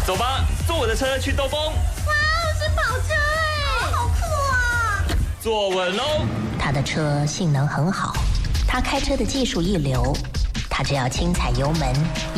走吧，坐我的车去兜风。 哇，是跑车哎，好酷啊！ 坐稳喽。 他的车性能很好，他开车的技术一流，他只要轻踩油门。